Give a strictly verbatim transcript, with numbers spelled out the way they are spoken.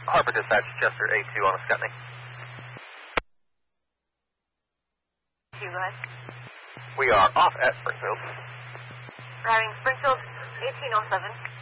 Harbor Dispatch, Chester A two on a Scutney. You go ahead. We are off at Springfield. Routing Springfield eighteen oh seven.